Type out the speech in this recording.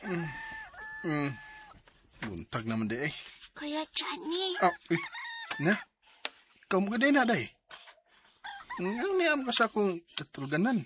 Buntag naman di eh. Kuya Johnny. Na? Ikaw mo gaday na day. Ang niyam ka sa akong katulganan.